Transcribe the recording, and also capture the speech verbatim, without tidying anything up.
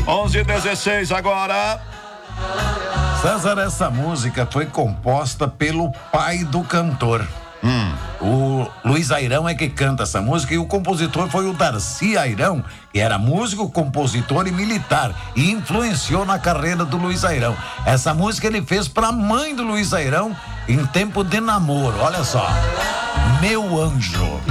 onze e dezesseis agora. César, essa música foi composta pelo pai do cantor. Hum. O Luiz Airão é que canta essa música e o compositor foi o Darcy Airão, que era músico, compositor e militar e influenciou na carreira do Luiz Airão. Essa música ele fez pra mãe do Luiz Airão em tempo de namoro, olha só. Meu Anjo.